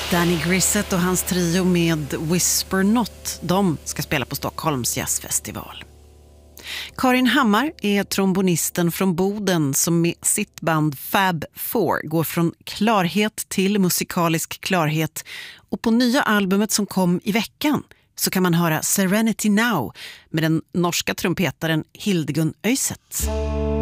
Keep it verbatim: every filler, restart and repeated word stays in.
Danny Grissett och hans trio med Whisper Not, de ska spela på Stockholms jazzfestival. Karin Hammar är trombonisten från Boden som med sitt band Fab Four går från klarhet till musikalisk klarhet, och på nya albumet som kom i veckan så kan man höra Serenity Now med den norska trumpetaren Hildegun Øyset.